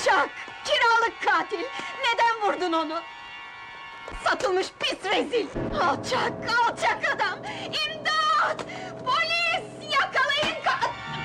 Alçak! Kiralık katil! Neden vurdun onu? Satılmış pis rezil! Alçak, alçak adam! İmdat!